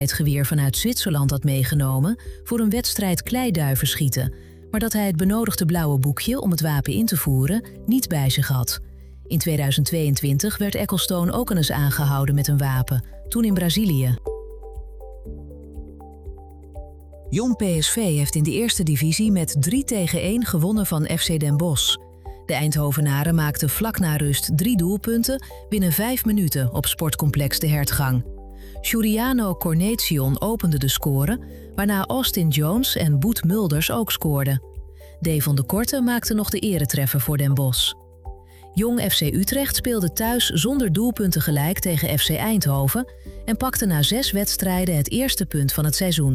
het geweer vanuit Zwitserland had meegenomen voor een wedstrijd kleiduiven schieten, maar dat hij het benodigde blauwe boekje om het wapen in te voeren niet bij zich had. In 2022 werd Ecclestone ook eens aangehouden met een wapen, toen in Brazilië. Jong PSV heeft in de eerste divisie met 3-1 gewonnen van FC Den Bosch. De Eindhovenaren maakten vlak na rust 3 doelpunten binnen 5 minuten op sportcomplex De Hertgang. Giuliano Cornelissen opende de score, waarna Austin Jones en Boet Mulders ook scoorden. Devon de Korte maakte nog de eretreffer voor Den Bosch. Jong FC Utrecht speelde thuis zonder doelpunten gelijk tegen FC Eindhoven en pakte na 6 wedstrijden het eerste punt van het seizoen.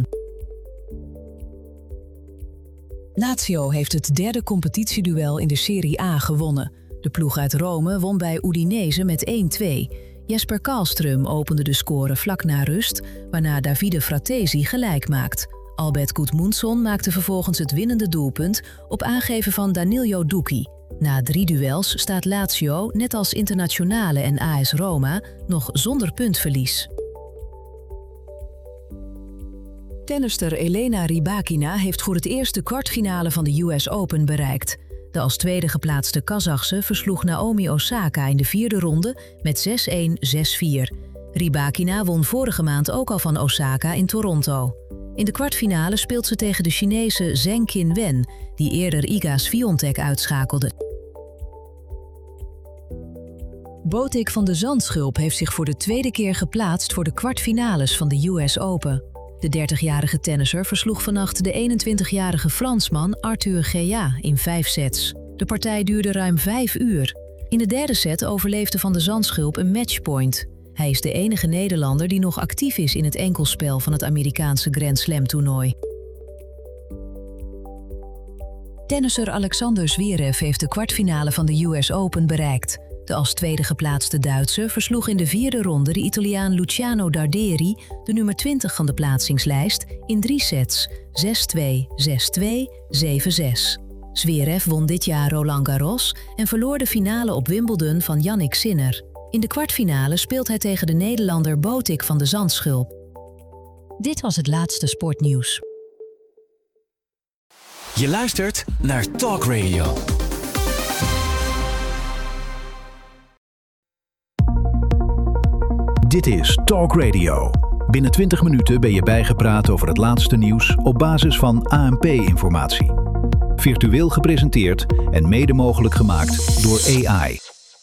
Lazio heeft het derde competitieduel in de Serie A gewonnen. De ploeg uit Rome won bij Udinese met 1-2. Jesper Karlström opende de score vlak na rust, waarna Davide Fratesi gelijk maakt. Albert Gudmundsson maakte vervolgens het winnende doelpunt op aangeven van Danilo Ducchi. Na 3 duels staat Lazio, net als Internazionale en AS Roma, nog zonder puntverlies. Tennister Elena Rybakina heeft voor het eerst de kwartfinale van de US Open bereikt. De als tweede geplaatste Kazachse versloeg Naomi Osaka in de 4e ronde met 6-1, 6-4. Rybakina won vorige maand ook al van Osaka in Toronto. In de kwartfinale speelt ze tegen de Chinese Zheng Qinwen, die eerder Iga Swiatek uitschakelde. Botik van de Zandschulp heeft zich voor de tweede keer geplaatst voor de kwartfinales van de US Open. De 30-jarige tennisser versloeg vannacht de 21-jarige Fransman Arthur Gea in 5 sets. De partij duurde ruim 5 uur. In de derde set overleefde Van de Zandschulp een matchpoint. Hij is de enige Nederlander die nog actief is in het enkelspel van het Amerikaanse Grand Slam toernooi. Tennisser Alexander Zverev heeft de kwartfinale van de US Open bereikt. De als tweede geplaatste Duitser versloeg in de 4e ronde de Italiaan Luciano Darderi, de nummer 20 van de plaatsingslijst, in 3 sets, 6-2, 6-2, 7-6. Zverev won dit jaar Roland Garros en verloor de finale op Wimbledon van Jannik Sinner. In de kwartfinale speelt hij tegen de Nederlander Botik van de Zandschulp. Dit was het laatste sportnieuws. Je luistert naar Talk Radio. Dit is Talk Radio. Binnen 20 minuten ben je bijgepraat over het laatste nieuws op basis van ANP-informatie. Virtueel gepresenteerd en mede mogelijk gemaakt door AI.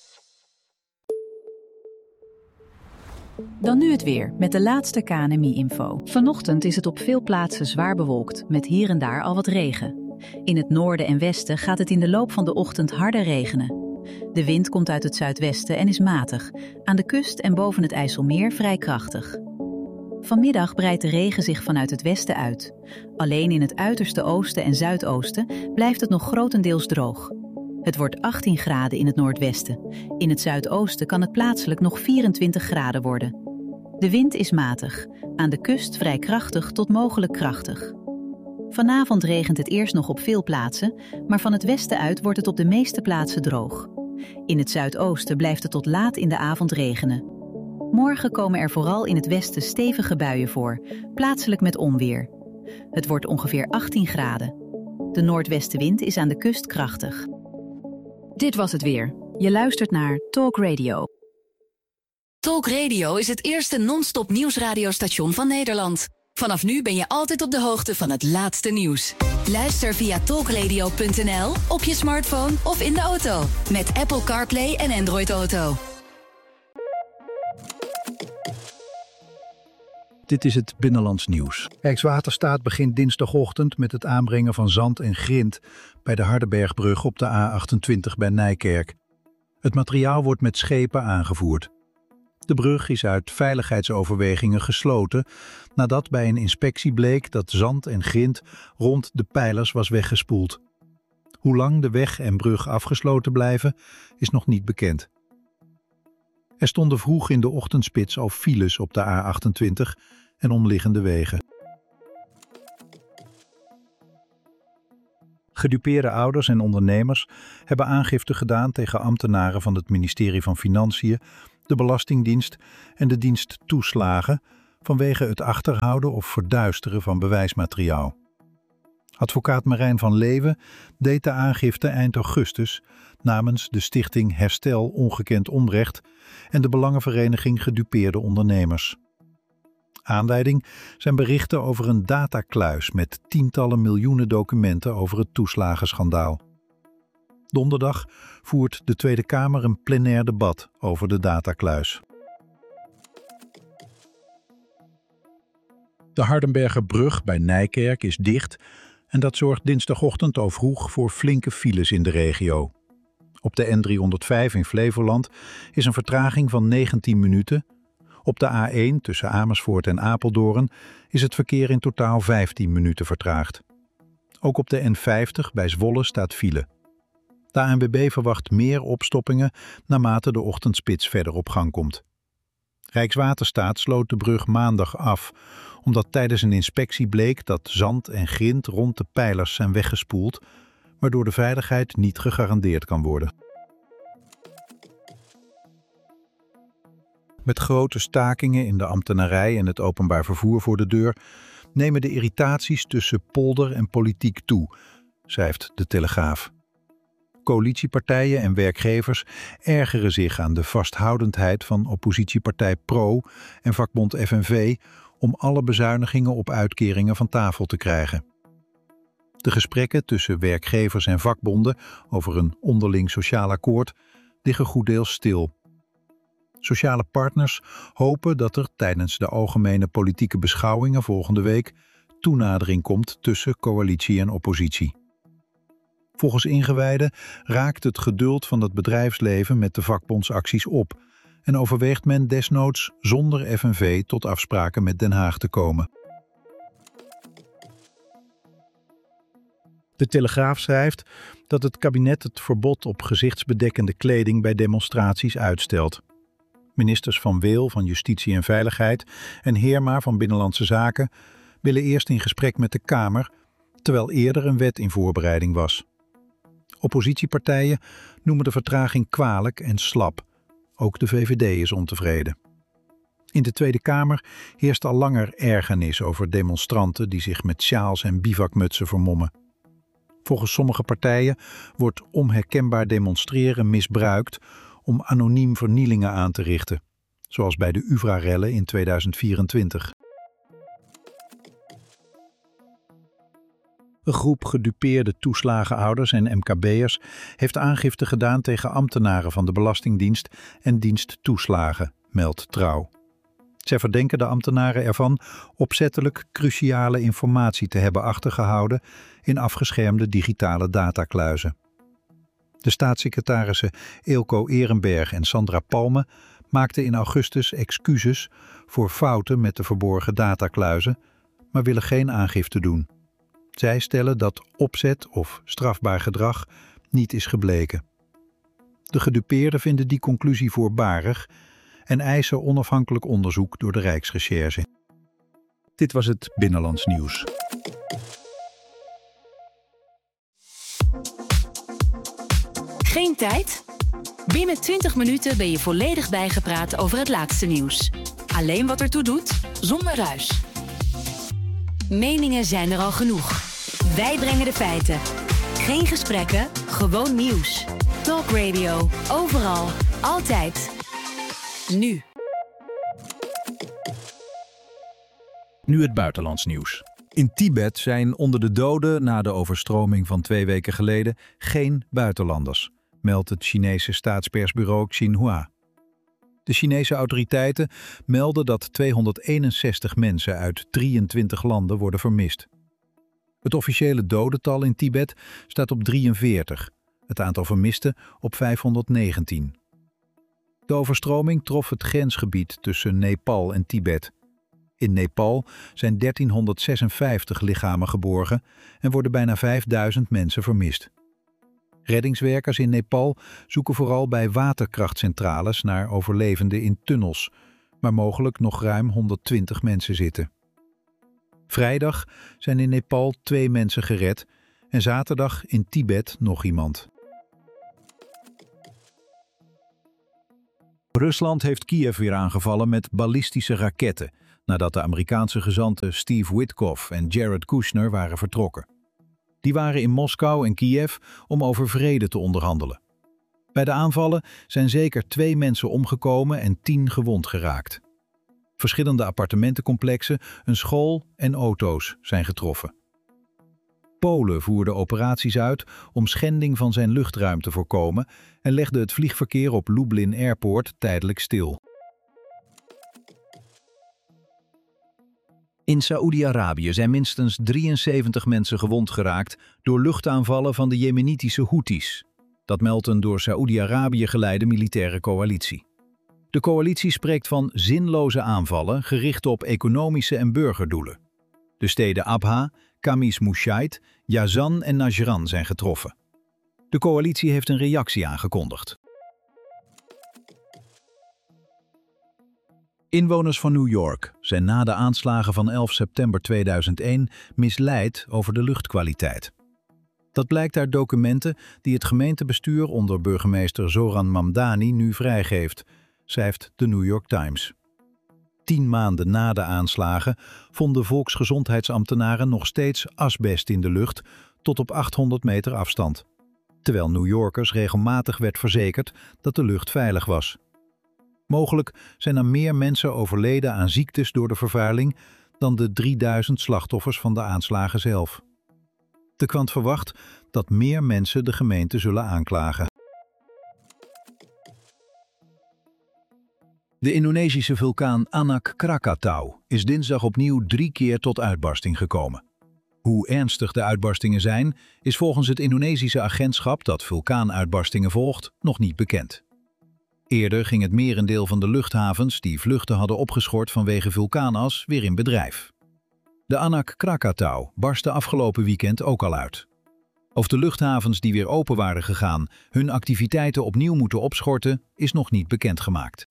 Dan nu het weer, met de laatste KNMI-info. Vanochtend is het op veel plaatsen zwaar bewolkt, met hier en daar al wat regen. In het noorden en westen gaat het in de loop van de ochtend harder regenen. De wind komt uit het zuidwesten en is matig. Aan de kust en boven het IJsselmeer vrij krachtig. Vanmiddag breidt de regen zich vanuit het westen uit. Alleen in het uiterste oosten en zuidoosten blijft het nog grotendeels droog. Het wordt 18 graden in het noordwesten. In het zuidoosten kan het plaatselijk nog 24 graden worden. De wind is matig. Aan de kust vrij krachtig tot mogelijk krachtig. Vanavond regent het eerst nog op veel plaatsen, maar van het westen uit wordt het op de meeste plaatsen droog. In het zuidoosten blijft het tot laat in de avond regenen. Morgen komen er vooral in het westen stevige buien voor, plaatselijk met onweer. Het wordt ongeveer 18 graden. De noordwestenwind is aan de kust krachtig. Dit was het weer. Je luistert naar Talk Radio. Talk Radio is het eerste non-stop nieuwsradiostation van Nederland. Vanaf nu ben je altijd op de hoogte van het laatste nieuws. Luister via talkradio.nl, op je smartphone of in de auto. Met Apple CarPlay en Android Auto. Dit is het Binnenlands Nieuws. Rijkswaterstaat begint dinsdagochtend met het aanbrengen van zand en grind bij de Hardenbergbrug op de A28 bij Nijkerk. Het materiaal wordt met schepen aangevoerd. De brug is uit veiligheidsoverwegingen gesloten nadat bij een inspectie bleek dat zand en grind rond de pijlers was weggespoeld. Hoe lang de weg en brug afgesloten blijven is nog niet bekend. Er stonden vroeg in de ochtendspits al files op de A28 en omliggende wegen. Gedupeerde ouders en ondernemers hebben aangifte gedaan tegen ambtenaren van het ministerie van Financiën, de Belastingdienst en de dienst Toeslagen vanwege het achterhouden of verduisteren van bewijsmateriaal. Advocaat Marijn van Leeuwen deed de aangifte eind augustus namens de stichting Herstel Ongekend Onrecht en de Belangenvereniging Gedupeerde Ondernemers. Aanleiding zijn berichten over een datakluis met tientallen miljoenen documenten over het toeslagenschandaal. Donderdag voert de Tweede Kamer een plenair debat over de datakluis. De Hardenbergerbrug bij Nijkerk is dicht en dat zorgt dinsdagochtend al vroeg voor flinke files in de regio. Op de N305 in Flevoland is een vertraging van 19 minuten. Op de A1 tussen Amersfoort en Apeldoorn is het verkeer in totaal 15 minuten vertraagd. Ook op de N50 bij Zwolle staat file. De ANWB verwacht meer opstoppingen naarmate de ochtendspits verder op gang komt. Rijkswaterstaat sloot de brug maandag af, omdat tijdens een inspectie bleek dat zand en grind rond de pijlers zijn weggespoeld, waardoor de veiligheid niet gegarandeerd kan worden. Met grote stakingen in de ambtenarij en het openbaar vervoer voor de deur nemen de irritaties tussen polder en politiek toe, schrijft de Telegraaf. Coalitiepartijen en werkgevers ergeren zich aan de vasthoudendheid van oppositiepartij PRO en vakbond FNV om alle bezuinigingen op uitkeringen van tafel te krijgen. De gesprekken tussen werkgevers en vakbonden over een onderling sociaal akkoord liggen goeddeels stil. Sociale partners hopen dat er tijdens de algemene politieke beschouwingen volgende week toenadering komt tussen coalitie en oppositie. Volgens ingewijden raakt het geduld van het bedrijfsleven met de vakbondsacties op en overweegt men desnoods zonder FNV tot afspraken met Den Haag te komen. De Telegraaf schrijft dat het kabinet het verbod op gezichtsbedekkende kleding bij demonstraties uitstelt. Ministers Van Weel van Justitie en Veiligheid en Heerma van Binnenlandse Zaken willen eerst in gesprek met de Kamer, terwijl eerder een wet in voorbereiding was. Oppositiepartijen noemen de vertraging kwalijk en slap. Ook de VVD is ontevreden. In de Tweede Kamer heerst al langer ergernis over demonstranten die zich met sjaals en bivakmutsen vermommen. Volgens sommige partijen wordt onherkenbaar demonstreren misbruikt om anoniem vernielingen aan te richten, zoals bij de UvA-rellen in 2024. Een groep gedupeerde toeslagenouders en MKB'ers heeft aangifte gedaan tegen ambtenaren van de Belastingdienst en dienst toeslagen, meldt Trouw. Zij verdenken de ambtenaren ervan opzettelijk cruciale informatie te hebben achtergehouden in afgeschermde digitale datakluizen. De staatssecretarissen Eelco Ehrenberg en Sandra Palme maakten in augustus excuses voor fouten met de verborgen datakluizen, maar willen geen aangifte doen. Zij stellen dat opzet of strafbaar gedrag niet is gebleken. De gedupeerden vinden die conclusie voorbarig en eisen onafhankelijk onderzoek door de Rijksrecherche. Dit was het Binnenlands Nieuws. Geen tijd? Binnen 20 minuten ben je volledig bijgepraat over het laatste nieuws. Alleen wat ertoe doet, zonder ruis. Meningen zijn er al genoeg. Wij brengen de feiten. Geen gesprekken, gewoon nieuws. Talk Radio, overal, altijd. Nu. Nu het buitenlands nieuws. In Tibet zijn onder de doden na de overstroming van 2 weken geleden geen buitenlanders, meldt het Chinese staatspersbureau Xinhua. De Chinese autoriteiten melden dat 261 mensen uit 23 landen worden vermist. Het officiële dodental in Tibet staat op 43, het aantal vermisten op 519. De overstroming trof het grensgebied tussen Nepal en Tibet. In Nepal zijn 1356 lichamen geborgen en worden bijna 5000 mensen vermist. Reddingswerkers in Nepal zoeken vooral bij waterkrachtcentrales naar overlevenden in tunnels, waar mogelijk nog ruim 120 mensen zitten. Vrijdag zijn in Nepal 2 mensen gered en zaterdag in Tibet nog iemand. Rusland heeft Kiev weer aangevallen met ballistische raketten. nadat de Amerikaanse gezanten Steve Witkoff en Jared Kushner waren vertrokken. Die waren in Moskou en Kiev om over vrede te onderhandelen. Bij de aanvallen zijn zeker 2 mensen omgekomen en 10 gewond geraakt. Verschillende appartementencomplexen, een school en auto's zijn getroffen. Polen voerde operaties uit om schending van zijn luchtruim te voorkomen en legde het vliegverkeer op Lublin Airport tijdelijk stil. In Saoedi-Arabië zijn minstens 73 mensen gewond geraakt door luchtaanvallen van de Jemenitische Houthis. Dat meldt een door Saoedi-Arabië geleide militaire coalitie. De coalitie spreekt van zinloze aanvallen gericht op economische en burgerdoelen. De steden Abha, Khamis Mushait, Yazan en Najran zijn getroffen. De coalitie heeft een reactie aangekondigd. Inwoners van New York zijn na de aanslagen van 11 september 2001 misleid over de luchtkwaliteit. Dat blijkt uit documenten die het gemeentebestuur onder burgemeester Zoran Mamdani nu vrijgeeft, schrijft de New York Times. 10 maanden na de aanslagen vonden volksgezondheidsambtenaren nog steeds asbest in de lucht tot op 800 meter afstand, terwijl New Yorkers regelmatig werd verzekerd dat de lucht veilig was. Mogelijk zijn er meer mensen overleden aan ziektes door de vervuiling dan de 3000 slachtoffers van de aanslagen zelf. De krant verwacht dat meer mensen de gemeente zullen aanklagen. De Indonesische vulkaan Anak Krakatau is dinsdag opnieuw 3 keer tot uitbarsting gekomen. Hoe ernstig de uitbarstingen zijn, is volgens het Indonesische agentschap dat vulkaanuitbarstingen volgt nog niet bekend. Eerder ging het merendeel van de luchthavens die vluchten hadden opgeschort vanwege vulkaanas weer in bedrijf. De Anak Krakatau barstte afgelopen weekend ook al uit. Of de luchthavens die weer open waren gegaan hun activiteiten opnieuw moeten opschorten, is nog niet bekendgemaakt.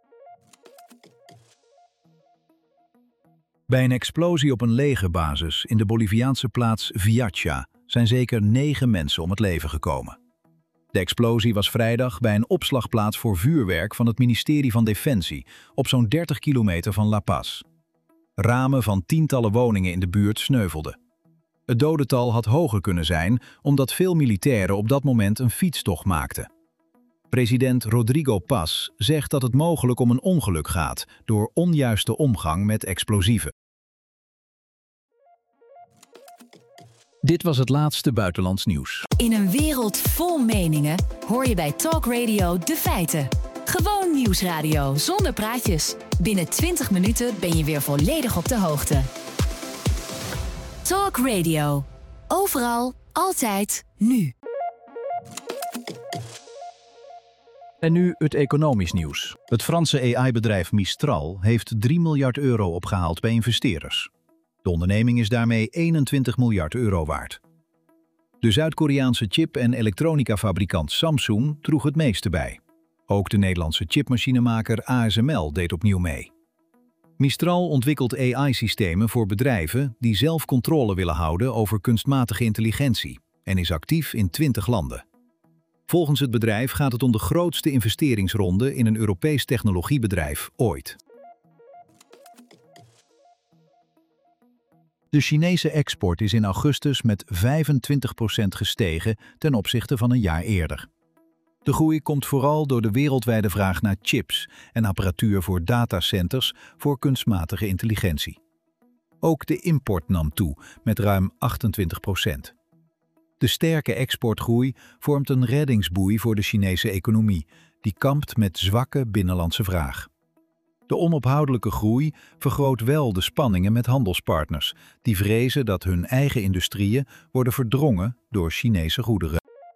Bij een explosie op een legerbasis in de Boliviaanse plaats Viacha zijn zeker 9 mensen om het leven gekomen. De explosie was vrijdag bij een opslagplaats voor vuurwerk van het ministerie van Defensie op zo'n 30 kilometer van La Paz. Ramen van tientallen woningen in de buurt sneuvelden. Het dodental had hoger kunnen zijn omdat veel militairen op dat moment een fietstocht maakten. President Rodrigo Paz zegt dat het mogelijk om een ongeluk gaat door onjuiste omgang met explosieven. Dit was het laatste buitenlands nieuws. In een wereld vol meningen hoor je bij Talk Radio de feiten. Gewoon nieuwsradio zonder praatjes. Binnen 20 minuten ben je weer volledig op de hoogte. Talk Radio. Overal, altijd, nu. En nu het economisch nieuws. Het Franse AI-bedrijf Mistral heeft 3 miljard euro opgehaald bij investeerders. De onderneming is daarmee 21 miljard euro waard. De Zuid-Koreaanse chip- en elektronica-fabrikant Samsung droeg het meeste bij. Ook de Nederlandse chipmachinemaker ASML deed opnieuw mee. Mistral ontwikkelt AI-systemen voor bedrijven die zelf controle willen houden over kunstmatige intelligentie en is actief in 20 landen. Volgens het bedrijf gaat het om de grootste investeringsronde in een Europees technologiebedrijf ooit. De Chinese export is in augustus met 25% gestegen ten opzichte van een jaar eerder. De groei komt vooral door de wereldwijde vraag naar chips en apparatuur voor datacenters voor kunstmatige intelligentie. Ook de import nam toe met ruim 28%. De sterke exportgroei vormt een reddingsboei voor de Chinese economie, die kampt met zwakke binnenlandse vraag. De onophoudelijke groei vergroot wel de spanningen met handelspartners, die vrezen dat hun eigen industrieën worden verdrongen door Chinese goederen.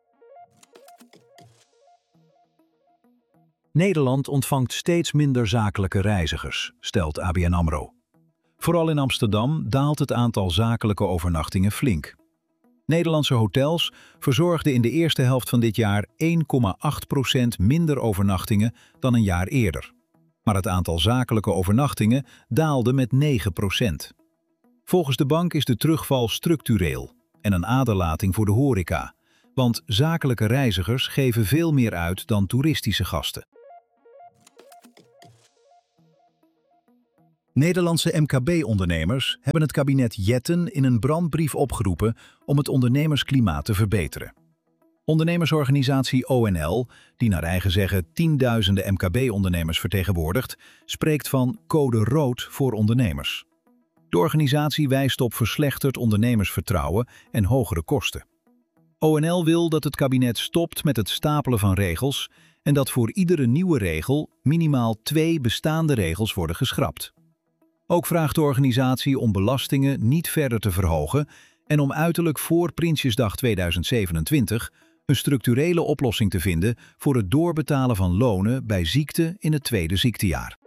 Nederland ontvangt steeds minder zakelijke reizigers, stelt ABN AMRO. Vooral in Amsterdam daalt het aantal zakelijke overnachtingen flink. Nederlandse hotels verzorgden in de eerste helft van dit jaar 1,8% minder overnachtingen dan een jaar eerder. Maar het aantal zakelijke overnachtingen daalde met 9%. Volgens de bank is de terugval structureel en een aderlating voor de horeca, want zakelijke reizigers geven veel meer uit dan toeristische gasten. Nederlandse MKB-ondernemers hebben het kabinet Jetten in een brandbrief opgeroepen om het ondernemersklimaat te verbeteren. Ondernemersorganisatie ONL, die naar eigen zeggen tienduizenden MKB-ondernemers vertegenwoordigt, spreekt van code rood voor ondernemers. De organisatie wijst op verslechterd ondernemersvertrouwen en hogere kosten. ONL wil dat het kabinet stopt met het stapelen van regels en dat voor iedere nieuwe regel minimaal 2 bestaande regels worden geschrapt. Ook vraagt de organisatie om belastingen niet verder te verhogen en om uiterlijk voor Prinsjesdag 2027 een structurele oplossing te vinden voor het doorbetalen van lonen bij ziekte in het tweede ziektejaar.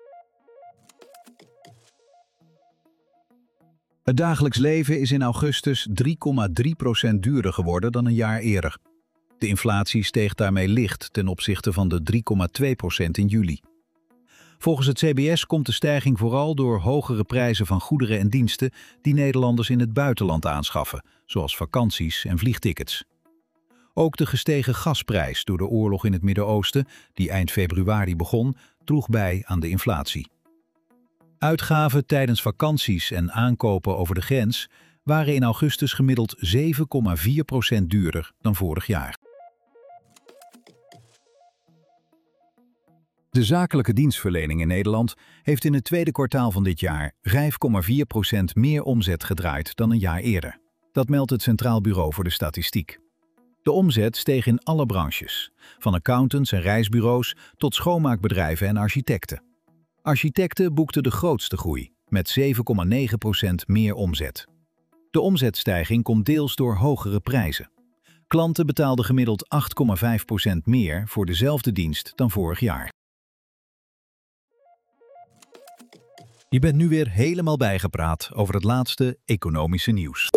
Het dagelijks leven is in augustus 3,3% duurder geworden dan een jaar eerder. De inflatie steeg daarmee licht ten opzichte van de 3,2% in juli. Volgens het CBS komt de stijging vooral door hogere prijzen van goederen en diensten die Nederlanders in het buitenland aanschaffen, zoals vakanties en vliegtickets. Ook de gestegen gasprijs door de oorlog in het Midden-Oosten, die eind februari begon, droeg bij aan de inflatie. Uitgaven tijdens vakanties en aankopen over de grens waren in augustus gemiddeld 7,4% duurder dan vorig jaar. De zakelijke dienstverlening in Nederland heeft in het tweede kwartaal van dit jaar 5,4% meer omzet gedraaid dan een jaar eerder. Dat meldt het Centraal Bureau voor de Statistiek. De omzet steeg in alle branches, van accountants en reisbureaus tot schoonmaakbedrijven en architecten. Architecten boekten de grootste groei, met 7,9% meer omzet. De omzetstijging komt deels door hogere prijzen. Klanten betaalden gemiddeld 8,5% meer voor dezelfde dienst dan vorig jaar. Je bent nu weer helemaal bijgepraat over het laatste economische nieuws.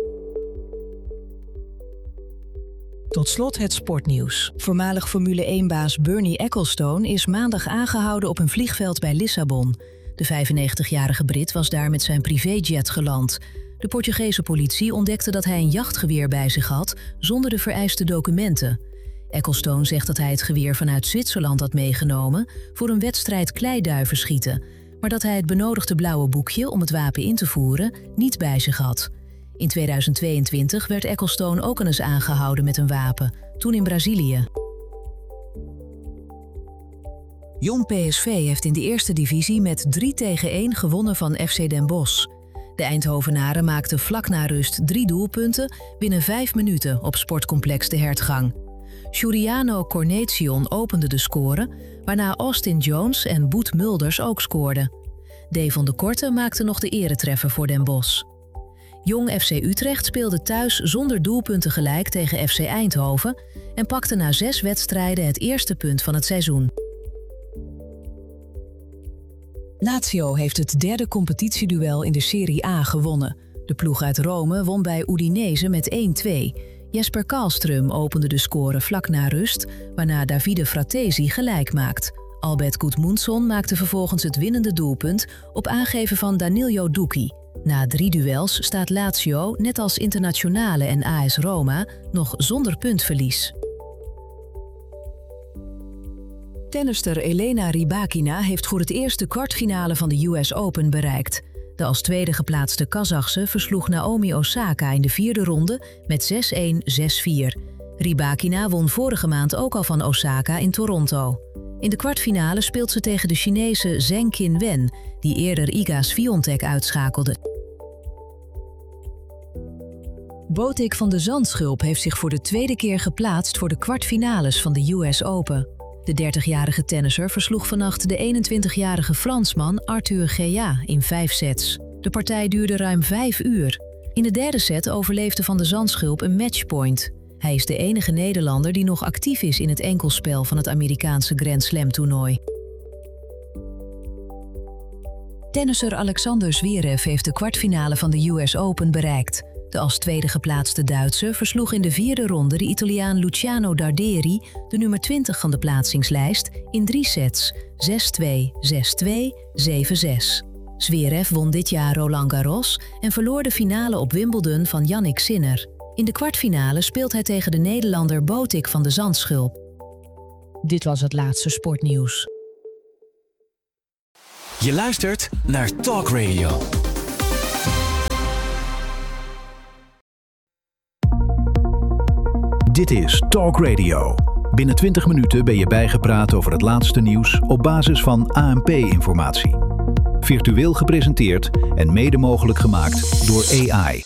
Tot slot het sportnieuws. Voormalig Formule 1-baas Bernie Ecclestone is maandag aangehouden op een vliegveld bij Lissabon. De 95-jarige Brit was daar met zijn privéjet geland. De Portugese politie ontdekte dat hij een jachtgeweer bij zich had, zonder de vereiste documenten. Ecclestone zegt dat hij het geweer vanuit Zwitserland had meegenomen voor een wedstrijd kleiduivenschieten, maar dat hij het benodigde blauwe boekje om het wapen in te voeren niet bij zich had. In 2022 werd Ecclestone ook eens aangehouden met een wapen, toen in Brazilië. Jong PSV heeft in de eerste divisie met 3-1 gewonnen van FC Den Bosch. De Eindhovenaren maakten vlak na rust 3 doelpunten binnen 5 minuten op sportcomplex De Hertgang. Giuliano Cornelissen opende de score, waarna Austin Jones en Boet Mulders ook scoorden. Devon de Korte maakte nog de eretreffer voor Den Bosch. Jong FC Utrecht speelde thuis zonder doelpunten gelijk tegen FC Eindhoven en pakte na 6 wedstrijden het eerste punt van het seizoen. Lazio heeft het derde competitieduel in de Serie A gewonnen. De ploeg uit Rome won bij Udinese met 1-2. Jesper Karlström opende de score vlak na rust, waarna Davide Fratesi gelijk maakt. Albert Gudmundsson maakte vervolgens het winnende doelpunt op aangeven van Danilo Ducchi. Na 3 duels staat Lazio, net als Internazionale en AS Roma, nog zonder puntverlies. Tennister Elena Rybakina heeft voor het eerst de kwartfinale van de US Open bereikt. De als tweede geplaatste Kazachse versloeg Naomi Osaka in de 4e ronde met 6-1, 6-4. Rybakina won vorige maand ook al van Osaka in Toronto. In de kwartfinale speelt ze tegen de Chinese Zheng Qinwen, die eerder Iga Swiatek uitschakelde. Botik van de Zandschulp heeft zich voor de tweede keer geplaatst voor de kwartfinales van de US Open. De 30-jarige tennisser versloeg vannacht de 21-jarige Fransman Arthur Gea in 5 sets. De partij duurde ruim 5 uur. In de 3e set overleefde Van de Zandschulp een matchpoint. Hij is de enige Nederlander die nog actief is in het enkelspel van het Amerikaanse Grand Slam toernooi. Tennisser Alexander Zverev heeft de kwartfinale van de US Open bereikt. De als tweede geplaatste Duitser versloeg in de 4e ronde de Italiaan Luciano Darderi, de nummer 20 van de plaatsingslijst, in 3 sets, 6-2, 6-2, 7-6. Zverev won dit jaar Roland Garros en verloor de finale op Wimbledon van Jannik Sinner. In de kwartfinale speelt hij tegen de Nederlander Botik van de Zandschulp. Dit was het laatste sportnieuws. Je luistert naar Talk Radio. Dit is Talk Radio. Binnen 20 minuten ben je bijgepraat over het laatste nieuws op basis van ANP-informatie. Virtueel gepresenteerd en mede mogelijk gemaakt door AI.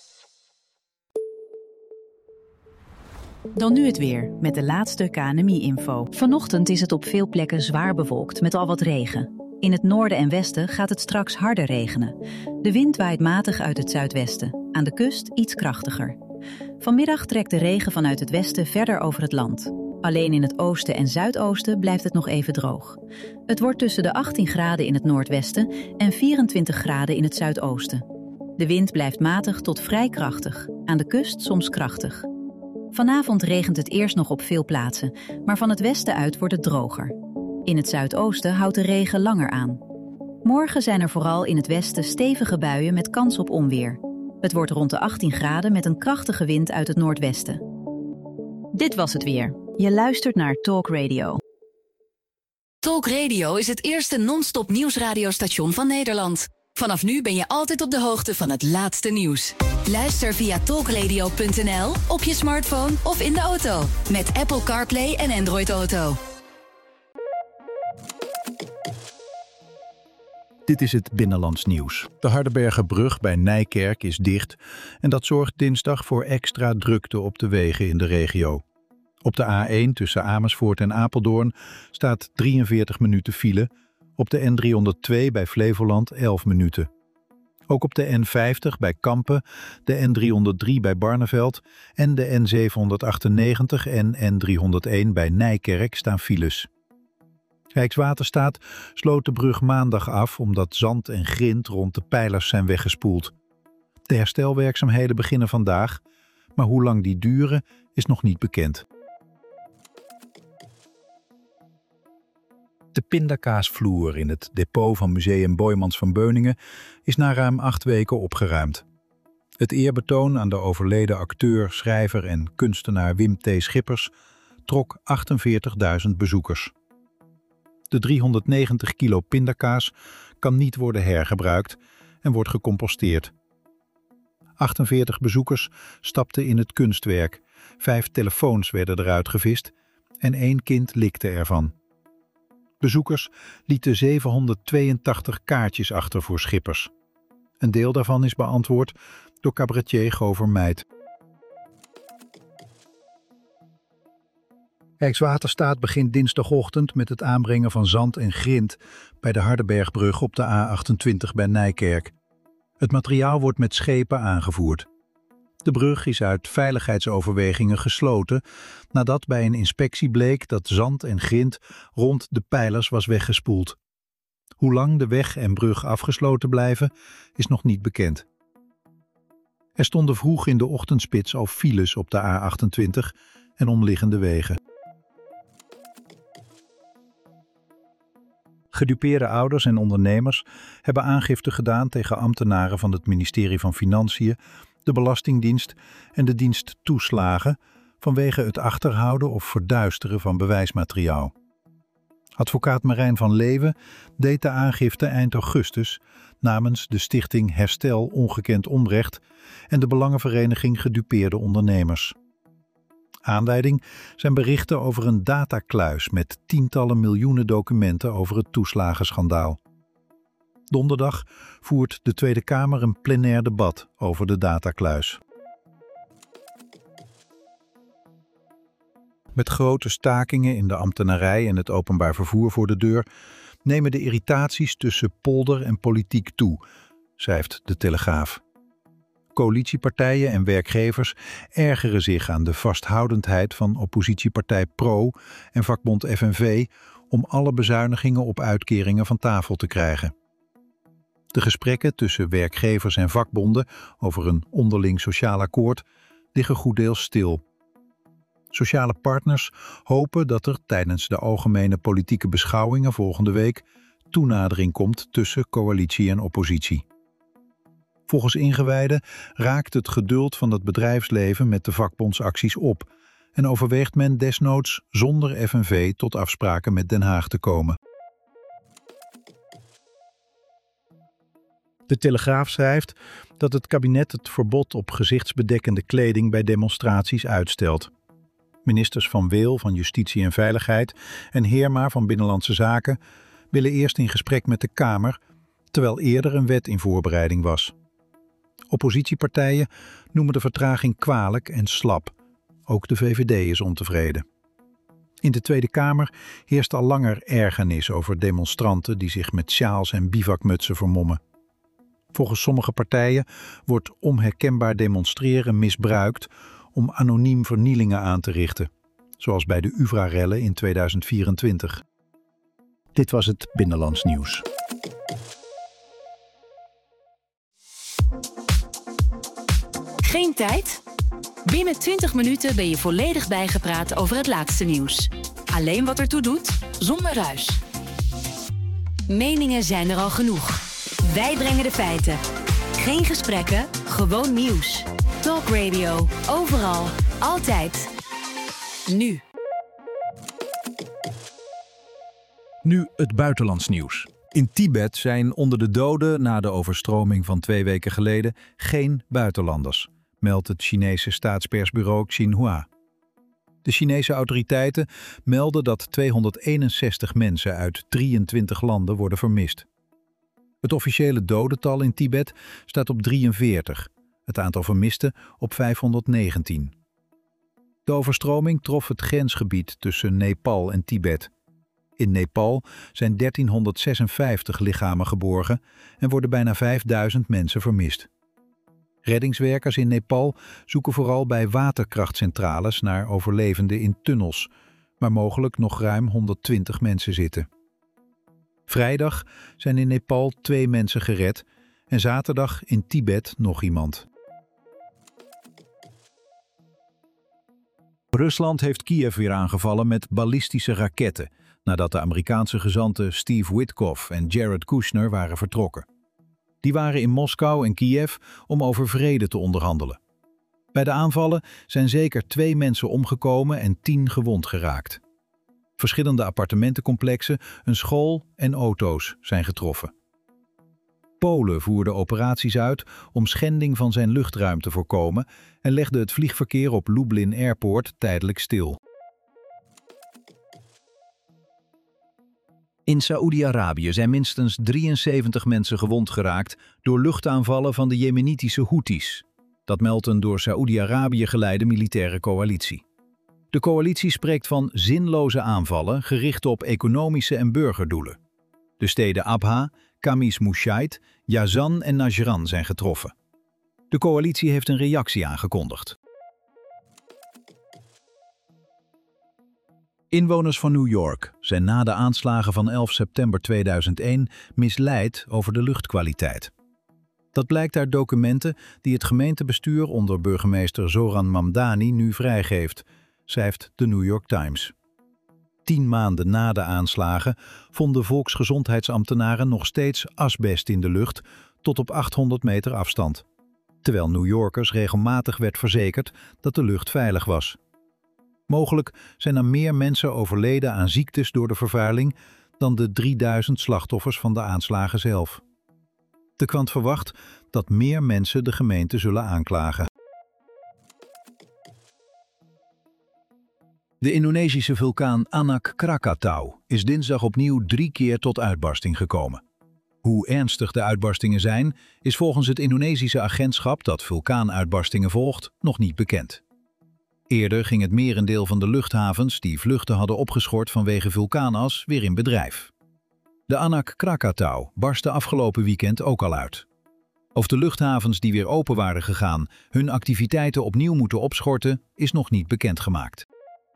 Dan nu het weer, met de laatste KNMI-info. Vanochtend is het op veel plekken zwaar bewolkt met al wat regen. In het noorden en westen gaat het straks harder regenen. De wind waait matig uit het zuidwesten, aan de kust iets krachtiger. Vanmiddag trekt de regen vanuit het westen verder over het land. Alleen in het oosten en zuidoosten blijft het nog even droog. Het wordt tussen de 18 graden in het noordwesten en 24 graden in het zuidoosten. De wind blijft matig tot vrij krachtig, aan de kust soms krachtig. Vanavond regent het eerst nog op veel plaatsen, maar van het westen uit wordt het droger. In het zuidoosten houdt de regen langer aan. Morgen zijn er vooral in het westen stevige buien met kans op onweer. Het wordt rond de 18 graden met een krachtige wind uit het noordwesten. Dit was het weer. Je luistert naar Talk Radio. Talk Radio is het eerste non-stop nieuwsradiostation van Nederland. Vanaf nu ben je altijd op de hoogte van het laatste nieuws. Luister via talkradio.nl, op je smartphone of in de auto. Met Apple CarPlay en Android Auto. Dit is het Binnenlands nieuws. De Hardenbergerbrug bij Nijkerk is dicht en dat zorgt dinsdag voor extra drukte op de wegen in de regio. Op de A1 tussen Amersfoort en Apeldoorn staat 43 minuten file. Op de N302 bij Flevoland 11 minuten. Ook op de N50 bij Kampen, de N303 bij Barneveld en de N798 en N301 bij Nijkerk staan files. Rijkswaterstaat sloot de brug maandag af omdat zand en grind rond de pijlers zijn weggespoeld. De herstelwerkzaamheden beginnen vandaag, maar hoe lang die duren is nog niet bekend. De pindakaasvloer in het depot van Museum Boijmans van Beuningen is na ruim 8 weken opgeruimd. Het eerbetoon aan de overleden acteur, schrijver en kunstenaar Wim T. Schippers trok 48.000 bezoekers. De 390 kilo pindakaas kan niet worden hergebruikt en wordt gecomposteerd. 48 bezoekers stapten in het kunstwerk, 5 telefoons werden eruit gevist en 1 kind likte ervan. Bezoekers lieten 782 kaartjes achter voor Schippers. Een deel daarvan is beantwoord door cabaretier Govert Meijt. Rijkswaterstaat begint dinsdagochtend met het aanbrengen van zand en grind bij de Hardenbergbrug op de A28 bij Nijkerk. Het materiaal wordt met schepen aangevoerd. De brug is uit veiligheidsoverwegingen gesloten nadat bij een inspectie bleek dat zand en grind rond de pijlers was weggespoeld. Hoe lang de weg en brug afgesloten blijven is nog niet bekend. Er stonden vroeg in de ochtendspits al files op de A28 en omliggende wegen. Gedupeerde ouders en ondernemers hebben aangifte gedaan tegen ambtenaren van het ministerie van Financiën, de Belastingdienst en de dienst toeslagen vanwege het achterhouden of verduisteren van bewijsmateriaal. Advocaat Marijn van Leeuwen deed de aangifte eind augustus namens de stichting Herstel Ongekend Onrecht en de Belangenvereniging Gedupeerde Ondernemers. Aanleiding zijn berichten over een datakluis met tientallen miljoenen documenten over het toeslagenschandaal. Donderdag voert de Tweede Kamer een plenair debat over de datakluis. Met grote stakingen in de ambtenarij en het openbaar vervoer voor de deur nemen de irritaties tussen polder en politiek toe, schrijft de Telegraaf. Coalitiepartijen en werkgevers ergeren zich aan de vasthoudendheid van oppositiepartij PRO en vakbond FNV om alle bezuinigingen op uitkeringen van tafel te krijgen. De gesprekken tussen werkgevers en vakbonden over een onderling sociaal akkoord liggen goeddeels stil. Sociale partners hopen dat er tijdens de algemene politieke beschouwingen volgende week toenadering komt tussen coalitie en oppositie. Volgens ingewijden raakt het geduld van het bedrijfsleven met de vakbondsacties op en overweegt men desnoods zonder FNV tot afspraken met Den Haag te komen. De Telegraaf schrijft dat het kabinet het verbod op gezichtsbedekkende kleding bij demonstraties uitstelt. Ministers Van Weel van Justitie en Veiligheid en Heerma van Binnenlandse Zaken willen eerst in gesprek met de Kamer, terwijl eerder een wet in voorbereiding was. Oppositiepartijen noemen de vertraging kwalijk en slap. Ook de VVD is ontevreden. In de Tweede Kamer heerst al langer ergernis over demonstranten die zich met sjaals en bivakmutsen vermommen. Volgens sommige partijen wordt onherkenbaar demonstreren misbruikt om anoniem vernielingen aan te richten, zoals bij de UvA-rellen in 2024. Dit was het Binnenlands Nieuws. Geen tijd? Binnen 20 minuten ben je volledig bijgepraat over het laatste nieuws. Alleen wat ertoe doet, zonder ruis. Meningen zijn er al genoeg. Wij brengen de feiten. Geen gesprekken, gewoon nieuws. Talk Radio, overal, altijd. Nu. Nu het buitenlands nieuws. In Tibet zijn onder de doden na de overstroming van 2 weken geleden geen buitenlanders, meldt het Chinese staatspersbureau Xinhua. De Chinese autoriteiten melden dat 261 mensen uit 23 landen worden vermist. Het officiële dodental in Tibet staat op 43, het aantal vermisten op 519. De overstroming trof het grensgebied tussen Nepal en Tibet. In Nepal zijn 1356 lichamen geborgen en worden bijna 5000 mensen vermist. Reddingswerkers in Nepal zoeken vooral bij waterkrachtcentrales naar overlevenden in tunnels, waar mogelijk nog ruim 120 mensen zitten. Vrijdag zijn in Nepal 2 mensen gered en zaterdag in Tibet nog iemand. Rusland heeft Kiev weer aangevallen met ballistische raketten, nadat de Amerikaanse gezanten Steve Witkoff en Jared Kushner waren vertrokken. Die waren in Moskou en Kiev om over vrede te onderhandelen. Bij de aanvallen zijn zeker 2 mensen omgekomen en 10 gewond geraakt. Verschillende appartementencomplexen, een school en auto's zijn getroffen. Polen voerde operaties uit om schending van zijn luchtruim te voorkomen en legde het vliegverkeer op Lublin Airport tijdelijk stil. In Saoedi-Arabië zijn minstens 73 mensen gewond geraakt door luchtaanvallen van de Jemenitische Houthis. Dat meldt een door Saoedi-Arabië geleide militaire coalitie. De coalitie spreekt van zinloze aanvallen gericht op economische en burgerdoelen. De steden Abha, Kamis Mushaid, Yazan en Najran zijn getroffen. De coalitie heeft een reactie aangekondigd. Inwoners van New York zijn na de aanslagen van 11 september 2001 misleid over de luchtkwaliteit. Dat blijkt uit documenten die het gemeentebestuur onder burgemeester Zoran Mamdani nu vrijgeeft, schrijft de New York Times. 10 maanden na de aanslagen vonden volksgezondheidsambtenaren nog steeds asbest in de lucht tot op 800 meter afstand, terwijl New Yorkers regelmatig werd verzekerd dat de lucht veilig was. Mogelijk zijn er meer mensen overleden aan ziektes door de vervuiling dan de 3000 slachtoffers van de aanslagen zelf. De krant verwacht dat meer mensen de gemeente zullen aanklagen. De Indonesische vulkaan Anak Krakatau is dinsdag opnieuw 3 keer tot uitbarsting gekomen. Hoe ernstig de uitbarstingen zijn, is volgens het Indonesische agentschap dat vulkaanuitbarstingen volgt nog niet bekend. Eerder ging het merendeel van de luchthavens die vluchten hadden opgeschort vanwege vulkaanas weer in bedrijf. De Anak Krakatau barstte afgelopen weekend ook al uit. Of de luchthavens die weer open waren gegaan hun activiteiten opnieuw moeten opschorten, is nog niet bekendgemaakt.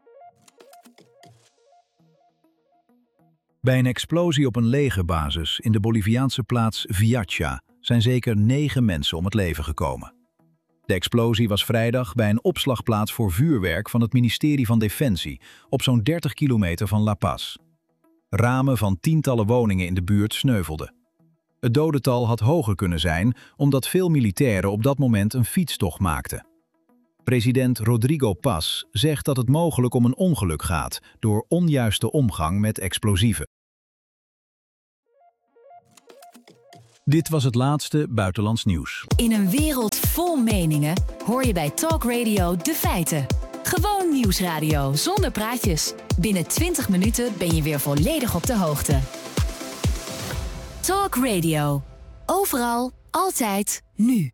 Bij een explosie op een legerbasis in de Boliviaanse plaats Viacha zijn zeker 9 mensen om het leven gekomen. De explosie was vrijdag bij een opslagplaats voor vuurwerk van het ministerie van Defensie op zo'n 30 kilometer van La Paz. Ramen van tientallen woningen in de buurt sneuvelden. Het dodental had hoger kunnen zijn omdat veel militairen op dat moment een fietstocht maakten. President Rodrigo Paz zegt dat het mogelijk om een ongeluk gaat door onjuiste omgang met explosieven. Dit was het laatste buitenlands nieuws. In een wereld vol meningen hoor je bij Talk Radio de feiten. Gewoon nieuwsradio zonder praatjes. Binnen 20 minuten ben je weer volledig op de hoogte. Talk Radio. Overal, altijd, nu.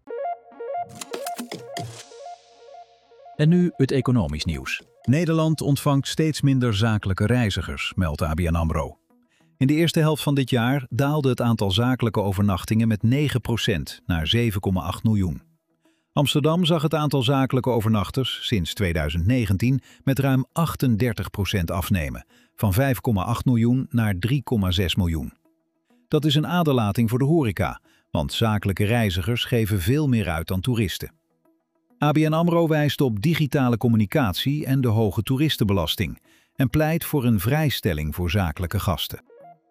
En nu het economisch nieuws. Nederland ontvangt steeds minder zakelijke reizigers, meldt ABN AMRO. In de eerste helft van dit jaar daalde het aantal zakelijke overnachtingen met 9% naar 7,8 miljoen. Amsterdam zag het aantal zakelijke overnachters sinds 2019 met ruim 38% afnemen, van 5,8 miljoen naar 3,6 miljoen. Dat is een aderlating voor de horeca, want zakelijke reizigers geven veel meer uit dan toeristen. ABN AMRO wijst op digitale communicatie en de hoge toeristenbelasting en pleit voor een vrijstelling voor zakelijke gasten.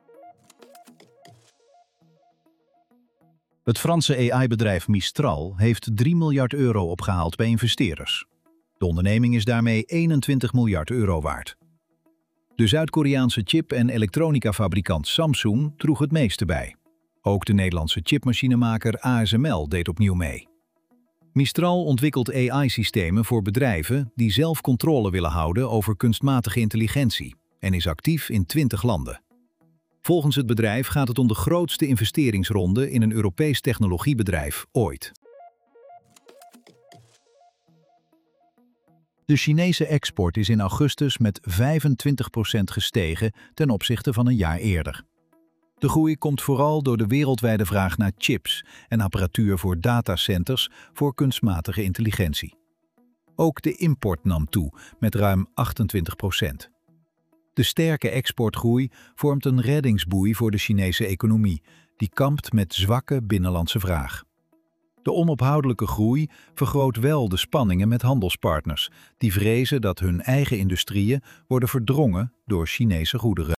Het Franse AI-bedrijf Mistral heeft 3 miljard euro opgehaald bij investeerders. De onderneming is daarmee 21 miljard euro waard. De Zuid-Koreaanse chip- en elektronica-fabrikant Samsung droeg het meeste bij. Ook de Nederlandse chipmachinemaker ASML deed opnieuw mee. Mistral ontwikkelt AI-systemen voor bedrijven die zelf controle willen houden over kunstmatige intelligentie en is actief in 20 landen. Volgens het bedrijf gaat het om de grootste investeringsronde in een Europees technologiebedrijf ooit. De Chinese export is in augustus met 25% gestegen ten opzichte van een jaar eerder. De groei komt vooral door de wereldwijde vraag naar chips en apparatuur voor datacenters voor kunstmatige intelligentie. Ook de import nam toe met ruim 28%. De sterke exportgroei vormt een reddingsboei voor de Chinese economie, die kampt met zwakke binnenlandse vraag. De onophoudelijke groei vergroot wel de spanningen met handelspartners, die vrezen dat hun eigen industrieën worden verdrongen door Chinese goederen.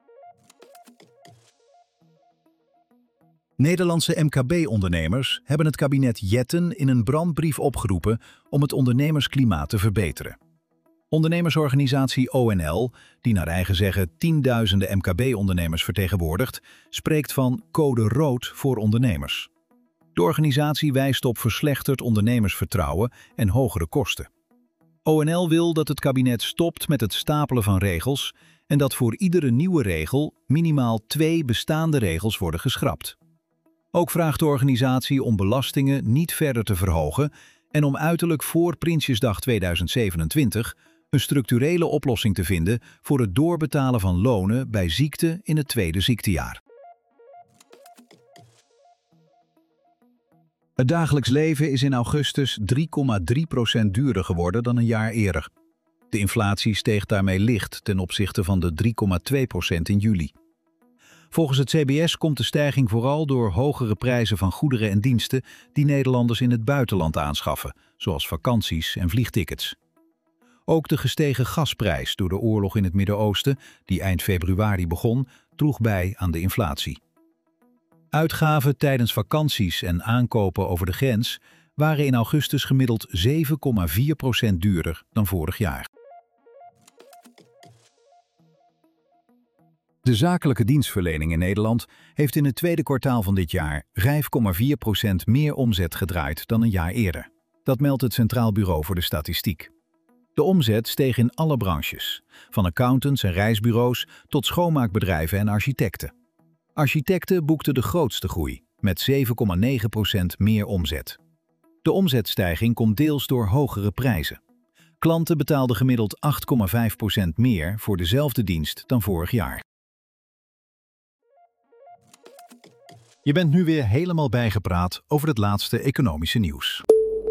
Nederlandse MKB-ondernemers hebben het kabinet Jetten in een brandbrief opgeroepen om het ondernemersklimaat te verbeteren. Ondernemersorganisatie ONL, die naar eigen zeggen tienduizenden MKB-ondernemers vertegenwoordigt, spreekt van code rood voor ondernemers. De organisatie wijst op verslechterd ondernemersvertrouwen en hogere kosten. ONL wil dat het kabinet stopt met het stapelen van regels en dat voor iedere nieuwe regel minimaal 2 bestaande regels worden geschrapt. Ook vraagt de organisatie om belastingen niet verder te verhogen en om uiterlijk voor Prinsjesdag 2027 een structurele oplossing te vinden voor het doorbetalen van lonen bij ziekte in het tweede ziektejaar. Het dagelijks leven is in augustus 3,3% duurder geworden dan een jaar eerder. De inflatie steeg daarmee licht ten opzichte van de 3,2% in juli. Volgens het CBS komt de stijging vooral door hogere prijzen van goederen en diensten die Nederlanders in het buitenland aanschaffen, zoals vakanties en vliegtickets. Ook de gestegen gasprijs door de oorlog in het Midden-Oosten, die eind februari begon, droeg bij aan de inflatie. Uitgaven tijdens vakanties en aankopen over de grens waren in augustus gemiddeld 7,4% duurder dan vorig jaar. De zakelijke dienstverlening in Nederland heeft in het tweede kwartaal van dit jaar 5,4% meer omzet gedraaid dan een jaar eerder. Dat meldt het Centraal Bureau voor de Statistiek. De omzet steeg in alle branches, van accountants en reisbureaus tot schoonmaakbedrijven en architecten. Architecten boekten de grootste groei, met 7,9% meer omzet. De omzetstijging komt deels door hogere prijzen. Klanten betaalden gemiddeld 8,5% meer voor dezelfde dienst dan vorig jaar. Je bent nu weer helemaal bijgepraat over het laatste economische nieuws.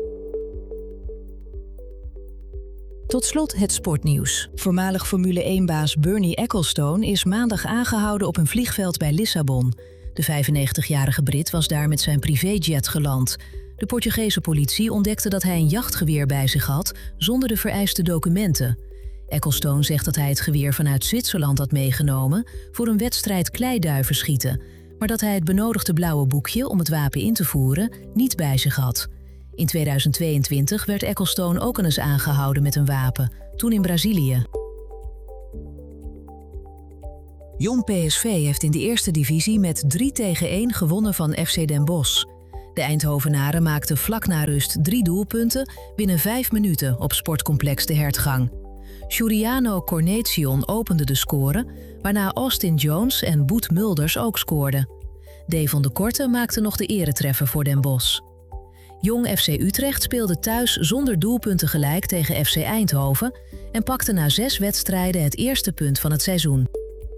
Tot slot het sportnieuws. Voormalig Formule 1-baas Bernie Ecclestone is maandag aangehouden op een vliegveld bij Lissabon. De 95-jarige Brit was daar met zijn privéjet geland. De Portugese politie ontdekte dat hij een jachtgeweer bij zich had, zonder de vereiste documenten. Ecclestone zegt dat hij het geweer vanuit Zwitserland had meegenomen voor een wedstrijd kleiduiven schieten, maar dat hij het benodigde blauwe boekje om het wapen in te voeren niet bij zich had. In 2022 werd Ecclestone ook eens aangehouden met een wapen, toen in Brazilië. Jong PSV heeft in de eerste divisie met 3-1 gewonnen van FC Den Bosch. De Eindhovenaren maakten vlak na rust 3 doelpunten binnen 5 minuten op sportcomplex De Hertgang. Giuliano Cornelissen opende de score, waarna Austin Jones en Boet Mulders ook scoorden. Devon de Korte maakte nog de eretreffer voor Den Bosch. Jong FC Utrecht speelde thuis zonder doelpunten gelijk tegen FC Eindhoven en pakte na 6 wedstrijden het eerste punt van het seizoen.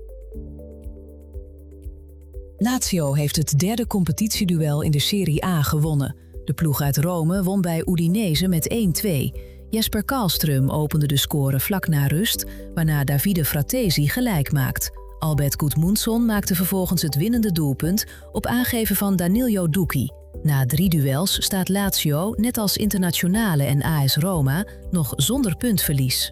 Lazio heeft het derde competitieduel in de Serie A gewonnen. De ploeg uit Rome won bij Udinese met 1-2. Jesper Karlström opende de score vlak na rust, waarna Davide Fratesi gelijk maakt. Albert Gudmundsson maakte vervolgens het winnende doelpunt op aangeven van Danilo Ducchi. Na 3 duels staat Lazio, net als Internazionale en AS Roma, nog zonder puntverlies.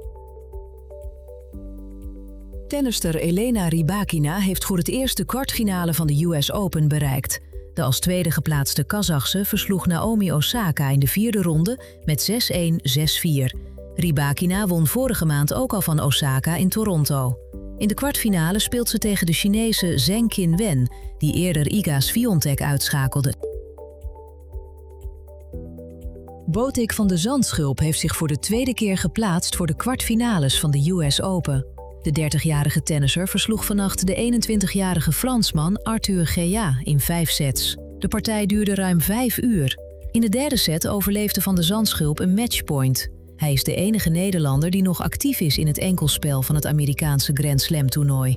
Tennister Elena Rybakina heeft voor het eerst de kwartfinale van de US Open bereikt. De als tweede geplaatste Kazachse versloeg Naomi Osaka in de 4e ronde met 6-1, 6-4. Rybakina won vorige maand ook al van Osaka in Toronto. In de kwartfinale speelt ze tegen de Chinese Zheng Qinwen, die eerder Iga Swiatek uitschakelde. Botik van de Zandschulp heeft zich voor de tweede keer geplaatst voor de kwartfinales van de US Open. De 30-jarige tennisser versloeg vannacht de 21-jarige Fransman Arthur Gea in 5 sets. De partij duurde ruim 5 uur. In de derde set overleefde Van de Zandschulp een matchpoint. Hij is de enige Nederlander die nog actief is in het enkelspel van het Amerikaanse Grand Slam-toernooi.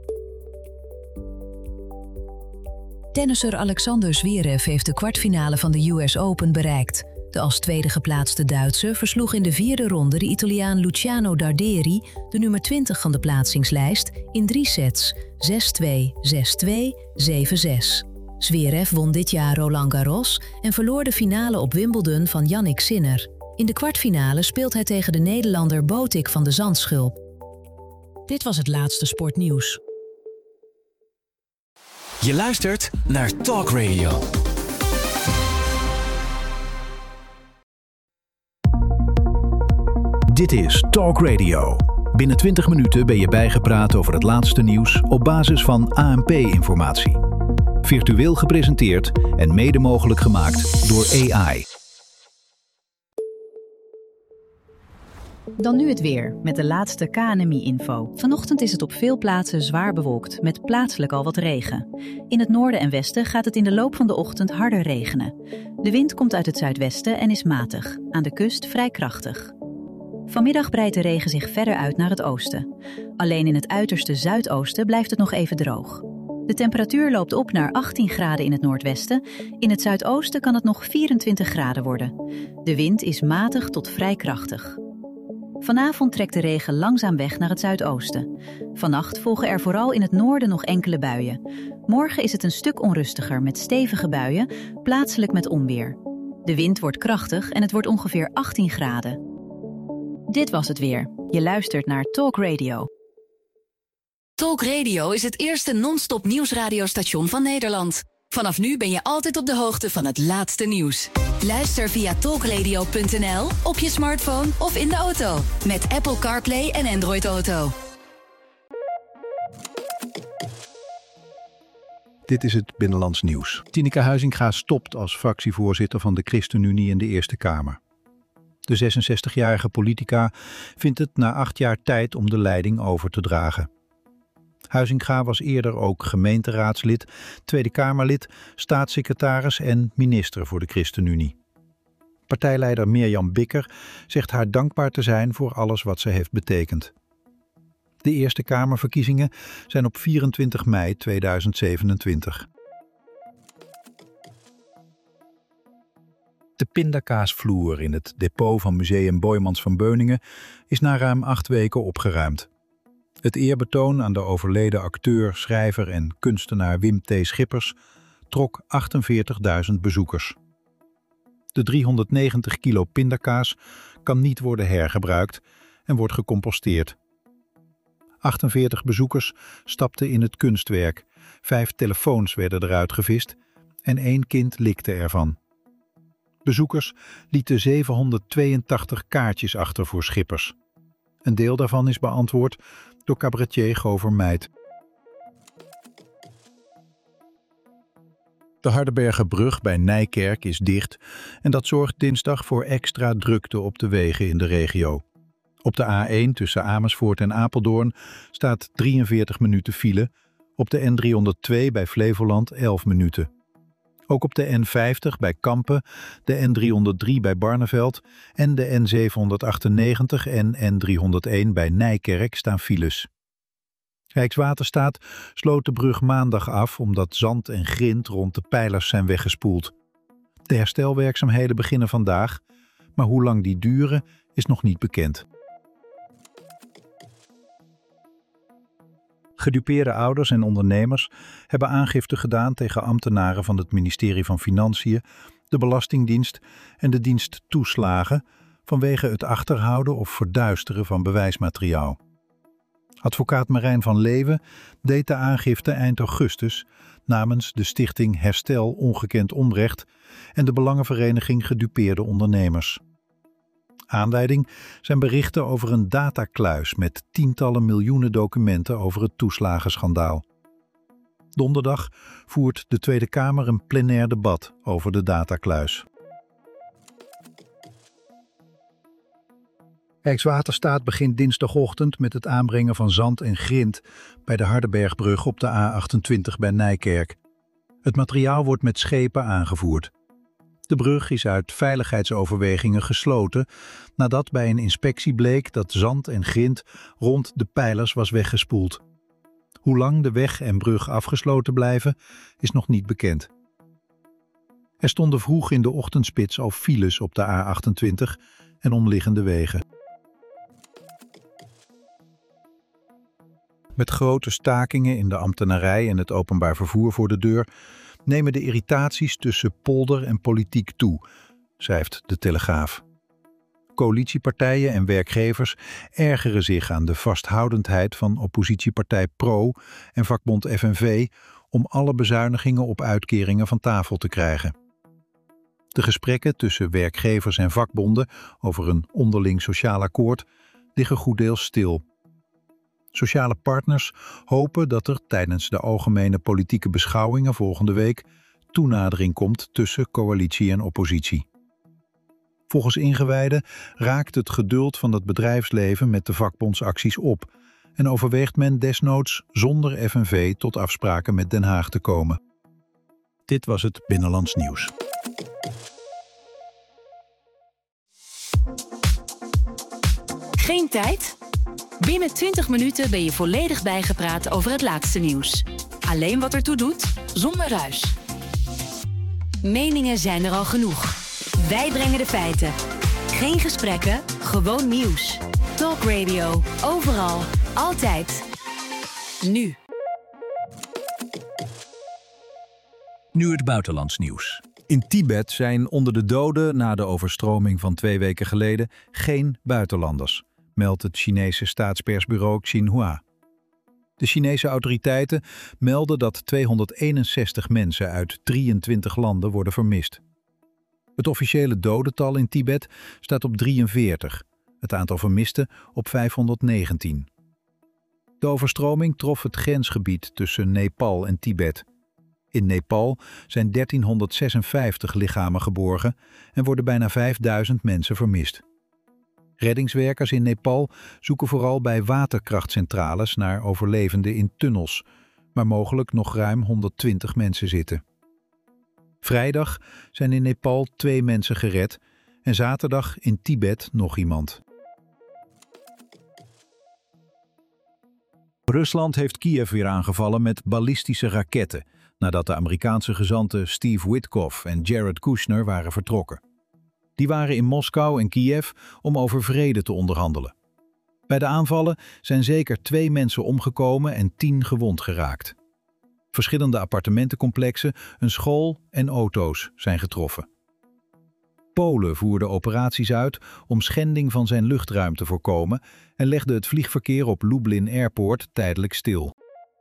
Tennisser Alexander Zverev heeft de kwartfinale van de US Open bereikt. De als tweede geplaatste Duitser versloeg in de 4e ronde de Italiaan Luciano Darderi, de nummer 20 van de plaatsingslijst, in 3 sets, 6-2, 6-2, 7-6. Zverev won dit jaar Roland Garros en verloor de finale op Wimbledon van Jannik Sinner. In de kwartfinale speelt hij tegen de Nederlander Botik van de Zandschulp. Dit was het laatste sportnieuws. Je luistert naar Talk Radio. Dit is Talk Radio. Binnen 20 minuten ben je bijgepraat over het laatste nieuws op basis van ANP-informatie. Virtueel gepresenteerd en mede mogelijk gemaakt door AI. Dan nu het weer, met de laatste KNMI-info. Vanochtend is het op veel plaatsen zwaar bewolkt, met plaatselijk al wat regen. In het noorden en westen gaat het in de loop van de ochtend harder regenen. De wind komt uit het zuidwesten en is matig, aan de kust vrij krachtig. Vanmiddag breidt de regen zich verder uit naar het oosten. Alleen in het uiterste zuidoosten blijft het nog even droog. De temperatuur loopt op naar 18 graden in het noordwesten. In het zuidoosten kan het nog 24 graden worden. De wind is matig tot vrij krachtig. Vanavond trekt de regen langzaam weg naar het zuidoosten. Vannacht volgen er vooral in het noorden nog enkele buien. Morgen is het een stuk onrustiger met stevige buien, plaatselijk met onweer. De wind wordt krachtig en het wordt ongeveer 18 graden. Dit was het weer. Je luistert naar Talk Radio. Talk Radio is het eerste non-stop nieuwsradiostation van Nederland. Vanaf nu ben je altijd op de hoogte van het laatste nieuws. Luister via talkradio.nl, op je smartphone of in de auto. Met Apple CarPlay en Android Auto. Dit is het Binnenlands Nieuws. Tineke Huizinga stopt als fractievoorzitter van de ChristenUnie in de Eerste Kamer. De 66-jarige politica vindt het na 8 jaar tijd om de leiding over te dragen. Huizinga was eerder ook gemeenteraadslid, Tweede Kamerlid, staatssecretaris en minister voor de ChristenUnie. Partijleider Mirjam Bikker zegt haar dankbaar te zijn voor alles wat ze heeft betekend. De Eerste Kamerverkiezingen zijn op 24 mei 2027. De pindakaasvloer in het depot van Museum Boijmans van Beuningen is na ruim 8 weken opgeruimd. Het eerbetoon aan de overleden acteur, schrijver en kunstenaar Wim T. Schippers trok 48.000 bezoekers. De 390 kilo pindakaas kan niet worden hergebruikt en wordt gecomposteerd. 48 bezoekers stapten in het kunstwerk, 5 telefoons werden eruit gevist en 1 kind likte ervan. Bezoekers lieten 782 kaartjes achter voor Schippers. Een deel daarvan is beantwoord door cabaretier Govert Meid. De Hardenbergerbrug bij Nijkerk is dicht en dat zorgt dinsdag voor extra drukte op de wegen in de regio. Op de A1 tussen Amersfoort en Apeldoorn staat 43 minuten file, op de N302 bij Flevoland 11 minuten. Ook op de N50 bij Kampen, de N303 bij Barneveld en de N798 en N301 bij Nijkerk staan files. Rijkswaterstaat sloot de brug maandag af omdat zand en grind rond de pijlers zijn weggespoeld. De herstelwerkzaamheden beginnen vandaag, maar hoe lang die duren is nog niet bekend. Gedupeerde ouders en ondernemers hebben aangifte gedaan tegen ambtenaren van het ministerie van Financiën, de Belastingdienst en de dienst Toeslagen vanwege het achterhouden of verduisteren van bewijsmateriaal. Advocaat Marijn van Leeuwen deed de aangifte eind augustus namens de stichting Herstel Ongekend Onrecht en de Belangenvereniging Gedupeerde Ondernemers. Aanleiding zijn berichten over een datakluis met tientallen miljoenen documenten over het toeslagenschandaal. Donderdag voert de Tweede Kamer een plenair debat over de datakluis. Rijkswaterstaat begint dinsdagochtend met het aanbrengen van zand en grind bij de Hardenbergbrug op de A28 bij Nijkerk. Het materiaal wordt met schepen aangevoerd. De brug is uit veiligheidsoverwegingen gesloten nadat bij een inspectie bleek dat zand en grind rond de pijlers was weggespoeld. Hoe lang de weg en brug afgesloten blijven is nog niet bekend. Er stonden vroeg in de ochtendspits al files op de A28 en omliggende wegen. Met grote stakingen in de ambtenarij en het openbaar vervoer voor de deur nemen de irritaties tussen polder en politiek toe, schrijft de Telegraaf. Coalitiepartijen en werkgevers ergeren zich aan de vasthoudendheid van oppositiepartij PRO en vakbond FNV om alle bezuinigingen op uitkeringen van tafel te krijgen. De gesprekken tussen werkgevers en vakbonden over een onderling sociaal akkoord liggen goeddeels stil. Sociale partners hopen dat er tijdens de algemene politieke beschouwingen volgende week toenadering komt tussen coalitie en oppositie. Volgens ingewijden raakt het geduld van het bedrijfsleven met de vakbondsacties op en overweegt men desnoods zonder FNV tot afspraken met Den Haag te komen. Dit was het Binnenlands Nieuws. Geen tijd? Binnen 20 minuten ben je volledig bijgepraat over het laatste nieuws. Alleen wat ertoe doet, zonder ruis. Meningen zijn er al genoeg. Wij brengen de feiten. Geen gesprekken, gewoon nieuws. Talk Radio, overal, altijd. Nu. Nu het buitenlands nieuws. In Tibet zijn onder de doden na de overstroming van 2 weken geleden geen buitenlanders, meldt het Chinese staatspersbureau Xinhua. De Chinese autoriteiten melden dat 261 mensen uit 23 landen worden vermist. Het officiële dodental in Tibet staat op 43, het aantal vermisten op 519. De overstroming trof het grensgebied tussen Nepal en Tibet. In Nepal zijn 1356 lichamen geborgen en worden bijna 5000 mensen vermist. Reddingswerkers in Nepal zoeken vooral bij waterkrachtcentrales naar overlevenden in tunnels, waar mogelijk nog ruim 120 mensen zitten. Vrijdag zijn in Nepal 2 mensen gered en zaterdag in Tibet nog iemand. Rusland heeft Kiev weer aangevallen met ballistische raketten, nadat de Amerikaanse gezanten Steve Witkoff en Jared Kushner waren vertrokken. Die waren in Moskou en Kiev om over vrede te onderhandelen. Bij de aanvallen zijn zeker 2 mensen omgekomen en 10 gewond geraakt. Verschillende appartementencomplexen, een school en auto's zijn getroffen. Polen voerde operaties uit om schending van zijn luchtruim te voorkomen en legde het vliegverkeer op Lublin Airport tijdelijk stil.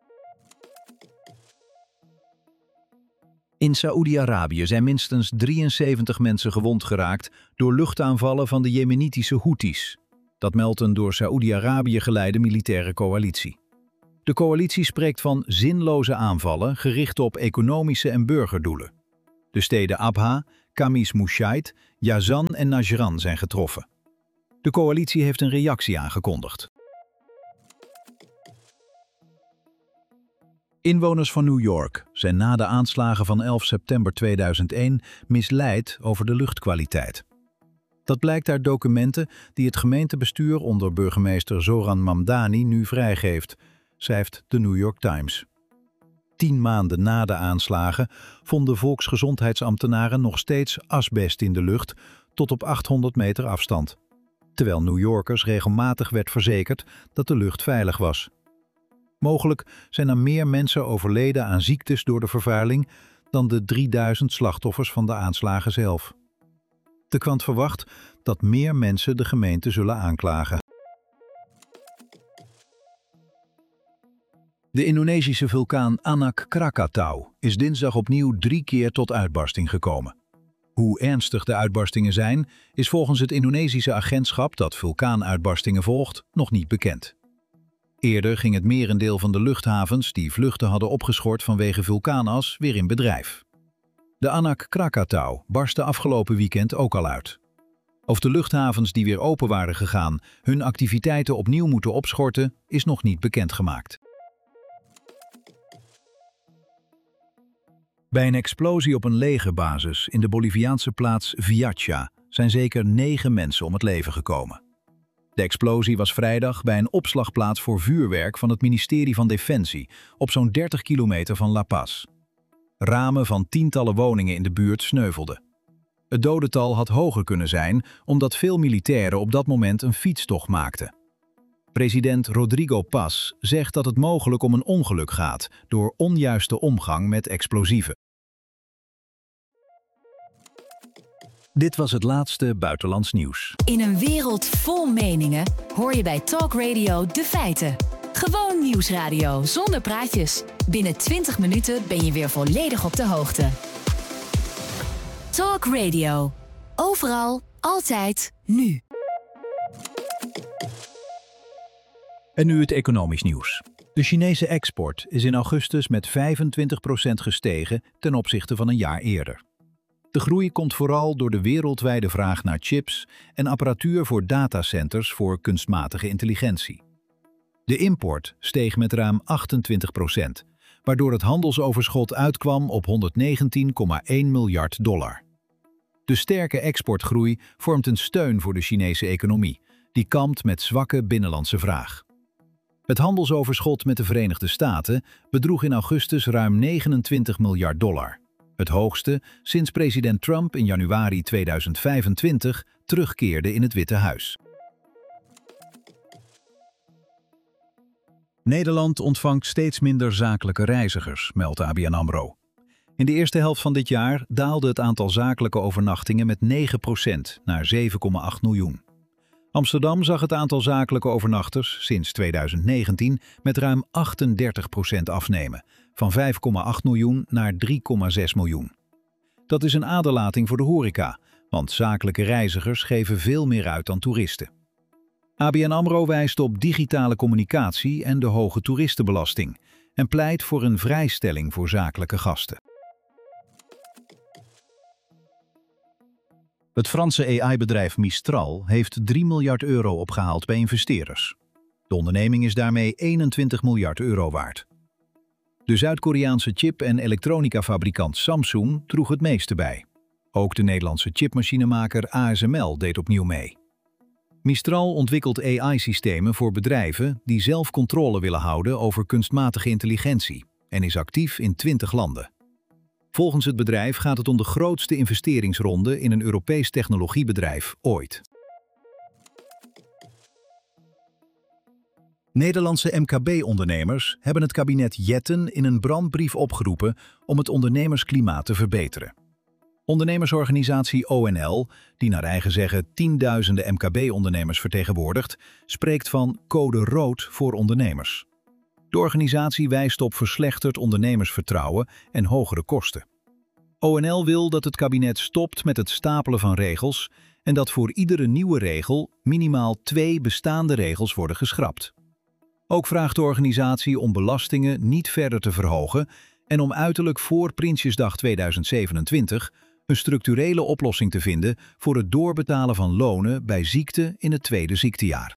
In Saoedi-Arabië zijn minstens 73 mensen gewond geraakt door luchtaanvallen van de Jemenitische Houthis. Dat meldt een door Saoedi-Arabië geleide militaire coalitie. De coalitie spreekt van zinloze aanvallen gericht op economische en burgerdoelen. De steden Abha, Kamis Mushait, Yazan en Najran zijn getroffen. De coalitie heeft een reactie aangekondigd. Inwoners van New York zijn na de aanslagen van 11 september 2001 misleid over de luchtkwaliteit. Dat blijkt uit documenten die het gemeentebestuur onder burgemeester Zoran Mamdani nu vrijgeeft, schrijft de New York Times. 10 maanden na de aanslagen vonden volksgezondheidsambtenaren nog steeds asbest in de lucht tot op 800 meter afstand, terwijl New Yorkers regelmatig werd verzekerd dat de lucht veilig was. Mogelijk zijn er meer mensen overleden aan ziektes door de vervuiling dan de 3000 slachtoffers van de aanslagen zelf. De krant verwacht dat meer mensen de gemeente zullen aanklagen. De Indonesische vulkaan Anak Krakatau is dinsdag opnieuw 3 keer tot uitbarsting gekomen. Hoe ernstig de uitbarstingen zijn, is volgens het Indonesische agentschap dat vulkaanuitbarstingen volgt nog niet bekend. Eerder ging het merendeel van de luchthavens die vluchten hadden opgeschort vanwege vulkaanas weer in bedrijf. De Anak Krakatau barstte afgelopen weekend ook al uit. Of de luchthavens die weer open waren gegaan hun activiteiten opnieuw moeten opschorten, is nog niet bekendgemaakt. Bij een explosie op een legerbasis in de Boliviaanse plaats Viacha zijn zeker 9 mensen om het leven gekomen. De explosie was vrijdag bij een opslagplaats voor vuurwerk van het ministerie van Defensie op zo'n 30 kilometer van La Paz. Ramen van tientallen woningen in de buurt sneuvelden. Het dodental had hoger kunnen zijn omdat veel militairen op dat moment een fietstocht maakten. President Rodrigo Paz zegt dat het mogelijk om een ongeluk gaat door onjuiste omgang met explosieven. Dit was het laatste buitenlands nieuws. In een wereld vol meningen hoor je bij Talk Radio de feiten. Gewoon nieuwsradio zonder praatjes. Binnen 20 minuten ben je weer volledig op de hoogte. Talk Radio. Overal, altijd, nu. En nu het economisch nieuws. De Chinese export is in augustus met 25% gestegen ten opzichte van een jaar eerder. De groei komt vooral door de wereldwijde vraag naar chips en apparatuur voor datacenters voor kunstmatige intelligentie. De import steeg met ruim 28%, waardoor het handelsoverschot uitkwam op $119,1 miljard. De sterke exportgroei vormt een steun voor de Chinese economie, die kampt met zwakke binnenlandse vraag. Het handelsoverschot met de Verenigde Staten bedroeg in augustus ruim $29 miljard. Het hoogste sinds president Trump in januari 2025 terugkeerde in het Witte Huis. Nederland ontvangt steeds minder zakelijke reizigers, meldt ABN AMRO. In de eerste helft van dit jaar daalde het aantal zakelijke overnachtingen met 9% naar 7,8 miljoen. Amsterdam zag het aantal zakelijke overnachters sinds 2019 met ruim 38% afnemen, van 5,8 miljoen naar 3,6 miljoen. Dat is een aderlating voor de horeca, want zakelijke reizigers geven veel meer uit dan toeristen. ABN AMRO wijst op digitale communicatie en de hoge toeristenbelasting en pleit voor een vrijstelling voor zakelijke gasten. Het Franse AI-bedrijf Mistral heeft 3 miljard euro opgehaald bij investeerders. De onderneming is daarmee 21 miljard euro waard. De Zuid-Koreaanse chip- en elektronicafabrikant Samsung droeg het meeste bij. Ook de Nederlandse chipmachinemaker ASML deed opnieuw mee. Mistral ontwikkelt AI-systemen voor bedrijven die zelf controle willen houden over kunstmatige intelligentie en is actief in 20 landen. Volgens het bedrijf gaat het om de grootste investeringsronde in een Europees technologiebedrijf ooit. Nederlandse MKB-ondernemers hebben het kabinet Jetten in een brandbrief opgeroepen om het ondernemersklimaat te verbeteren. Ondernemersorganisatie ONL, die naar eigen zeggen tienduizenden MKB-ondernemers vertegenwoordigt, spreekt van code rood voor ondernemers. De organisatie wijst op verslechterd ondernemersvertrouwen en hogere kosten. ONL wil dat het kabinet stopt met het stapelen van regels en dat voor iedere nieuwe regel minimaal 2 bestaande regels worden geschrapt. Ook vraagt de organisatie om belastingen niet verder te verhogen en om uiterlijk voor Prinsjesdag 2027 een structurele oplossing te vinden voor het doorbetalen van lonen bij ziekte in het tweede ziektejaar.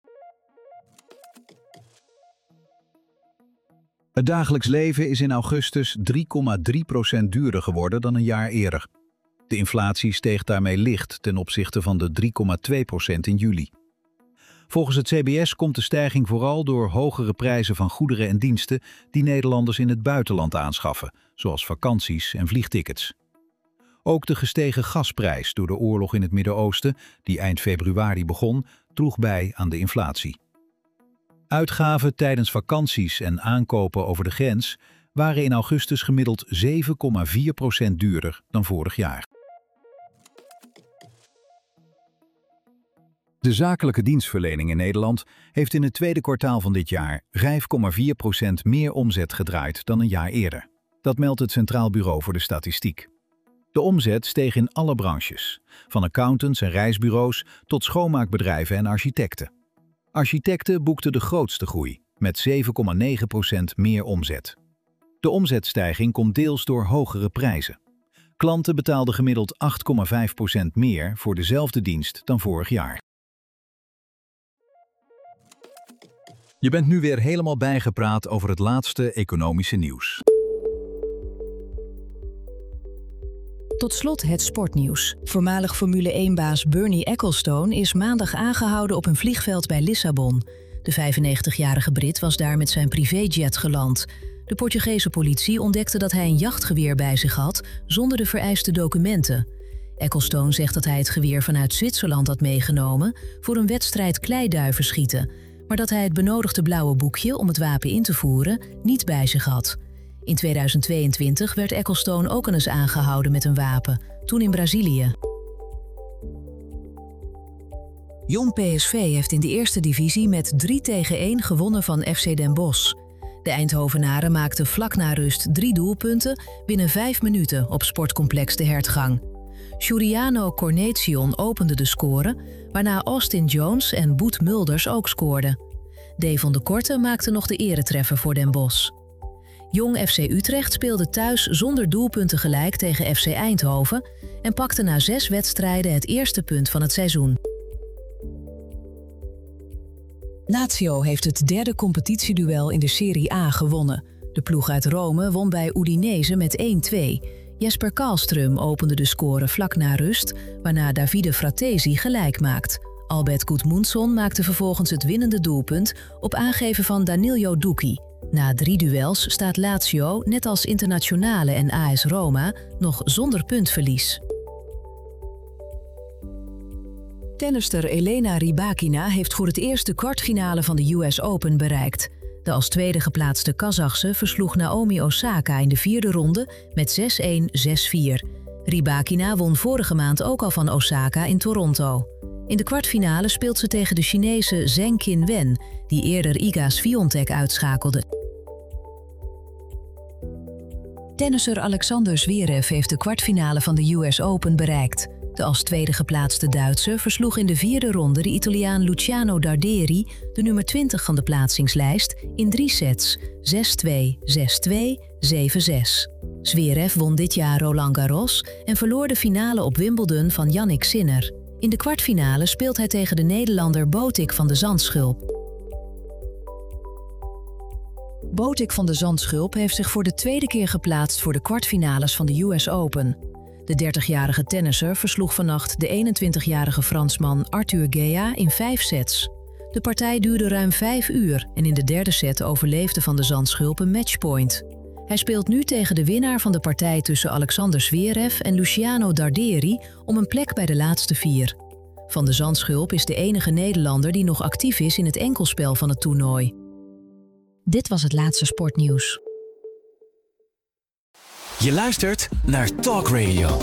Het dagelijks leven is in augustus 3,3% duurder geworden dan een jaar eerder. De inflatie steeg daarmee licht ten opzichte van de 3,2% in juli. Volgens het CBS komt de stijging vooral door hogere prijzen van goederen en diensten die Nederlanders in het buitenland aanschaffen, zoals vakanties en vliegtickets. Ook de gestegen gasprijs door de oorlog in het Midden-Oosten, die eind februari begon, droeg bij aan de inflatie. Uitgaven tijdens vakanties en aankopen over de grens waren in augustus gemiddeld 7,4% duurder dan vorig jaar. De zakelijke dienstverlening in Nederland heeft in het tweede kwartaal van dit jaar 5,4% meer omzet gedraaid dan een jaar eerder. Dat meldt het Centraal Bureau voor de Statistiek. De omzet steeg in alle branches, van accountants en reisbureaus tot schoonmaakbedrijven en architecten. Architecten boekten de grootste groei, met 7,9% meer omzet. De omzetstijging komt deels door hogere prijzen. Klanten betaalden gemiddeld 8,5% meer voor dezelfde dienst dan vorig jaar. Je bent nu weer helemaal bijgepraat over het laatste economische nieuws. Tot slot het sportnieuws. Voormalig Formule 1-baas Bernie Ecclestone is maandag aangehouden op een vliegveld bij Lissabon. De 95-jarige Brit was daar met zijn privéjet geland. De Portugese politie ontdekte dat hij een jachtgeweer bij zich had, zonder de vereiste documenten. Ecclestone zegt dat hij het geweer vanuit Zwitserland had meegenomen voor een wedstrijd kleiduiven schieten, maar dat hij het benodigde blauwe boekje om het wapen in te voeren niet bij zich had. In 2022 werd Ecclestone ook eens aangehouden met een wapen, toen in Brazilië. Jong PSV heeft in de eerste divisie met 3-1 gewonnen van FC Den Bosch. De Eindhovenaren maakten vlak na rust 3 doelpunten binnen 5 minuten op sportcomplex De Hertgang. Giuliano Cornelissen opende de score, waarna Austin Jones en Boet Mulders ook scoorden. Devon de Korte maakte nog de eretreffer voor Den Bosch. Jong FC Utrecht speelde thuis zonder doelpunten gelijk tegen FC Eindhoven en pakte na 6 wedstrijden het eerste punt van het seizoen. Lazio heeft het derde competitieduel in de Serie A gewonnen. De ploeg uit Rome won bij Udinese met 1-2. Jesper Karlström opende de score vlak na rust, waarna Davide Fratesi gelijk maakt. Albert Gudmundsson maakte vervolgens het winnende doelpunt op aangeven van Danilo Ducchi. Na 3 duels staat Lazio, net als Internazionale en AS Roma, nog zonder puntverlies. Tennister Elena Rybakina heeft voor het eerst de kwartfinale van de US Open bereikt. De als tweede geplaatste Kazachse versloeg Naomi Osaka in de 4e ronde met 6-1, 6-4. Rybakina won vorige maand ook al van Osaka in Toronto. In de kwartfinale speelt ze tegen de Chinese Zheng Qinwen, die eerder Iga Swiatek uitschakelde. Tennisser Alexander Zverev heeft de kwartfinale van de US Open bereikt. De als tweede geplaatste Duitser versloeg in de 4e ronde de Italiaan Luciano Darderi, de nummer 20 van de plaatsingslijst, in 3 sets, 6-2, 6-2, 7-6. Zverev won dit jaar Roland Garros en verloor de finale op Wimbledon van Jannik Sinner. In de kwartfinale speelt hij tegen de Nederlander Botik van de Zandschulp. Botik van de Zandschulp heeft zich voor de tweede keer geplaatst voor de kwartfinales van de US Open. De 30-jarige tennisser versloeg vannacht de 21-jarige Fransman Arthur Gea in 5 sets. De partij duurde ruim 5 uur en in de 3e set overleefde Van de Zandschulp een matchpoint. Hij speelt nu tegen de winnaar van de partij tussen Alexander Zverev en Luciano Darderi om een plek bij de laatste 4. Van de Zandschulp is de enige Nederlander die nog actief is in het enkelspel van het toernooi. Dit was het laatste sportnieuws. Je luistert naar Talk Radio.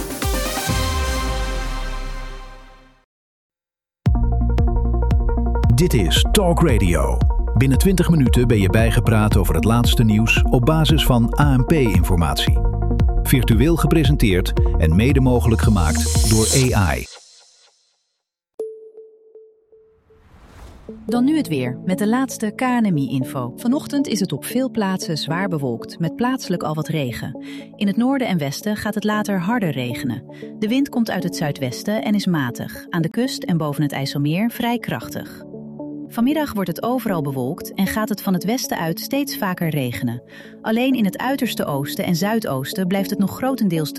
Dit is Talk Radio. Binnen 20 minuten ben je bijgepraat over het laatste nieuws op basis van ANP-informatie. Virtueel gepresenteerd en mede mogelijk gemaakt door AI. Dan nu het weer, met de laatste KNMI-info. Vanochtend is het op veel plaatsen zwaar bewolkt, met plaatselijk al wat regen. In het noorden en westen gaat het later harder regenen. De wind komt uit het zuidwesten en is matig. Aan de kust en boven het IJsselmeer vrij krachtig. Vanmiddag wordt het overal bewolkt en gaat het van het westen uit steeds vaker regenen. Alleen in het uiterste oosten en zuidoosten blijft het nog grotendeels